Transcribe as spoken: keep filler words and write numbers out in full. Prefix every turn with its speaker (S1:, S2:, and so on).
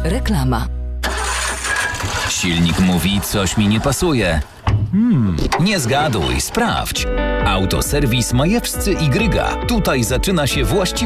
S1: Reklama.
S2: Silnik mówi, coś mi nie pasuje. Hmm, nie zgaduj, sprawdź. Autoserwis Majewscy i Gryga. Tutaj zaczyna się właściwy